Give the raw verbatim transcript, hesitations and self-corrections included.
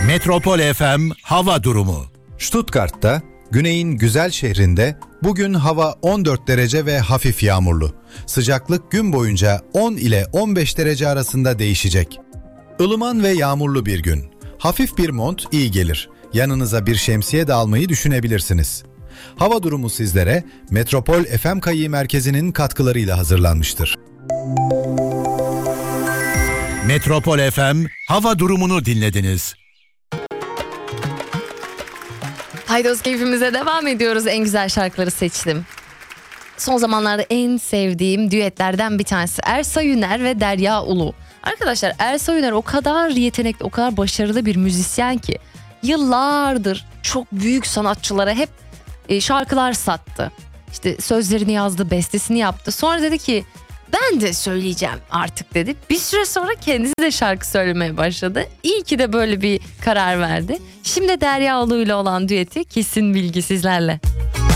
Metropol F M hava durumu. Stuttgart'ta, güneyin güzel şehrinde bugün hava on dört derece ve hafif yağmurlu. Sıcaklık gün boyunca on ile on beş derece arasında değişecek. Ilıman ve yağmurlu bir gün. Hafif bir mont iyi gelir. Yanınıza bir şemsiye de almayı düşünebilirsiniz. Hava durumu sizlere Metropol F M Kayı Merkezi'nin katkılarıyla hazırlanmıştır. Metropol F M hava durumunu dinlediniz. Haydos keyfimize devam ediyoruz. En güzel şarkıları seçtim. Son zamanlarda en sevdiğim düetlerden bir tanesi Ersoy Üner ve Derya Ulu. Arkadaşlar Ersoy Üner o kadar yetenekli, o kadar başarılı bir müzisyen ki yıllardır çok büyük sanatçılara hep şarkılar sattı. İşte sözlerini yazdı, bestesini yaptı. Sonra dedi ki ben de söyleyeceğim artık dedi. Bir süre sonra kendisi de şarkı söylemeye başladı. İyi ki de böyle bir karar verdi. Şimdi Derya Ulu ile olan düeti Kesin Bilgi sizlerle.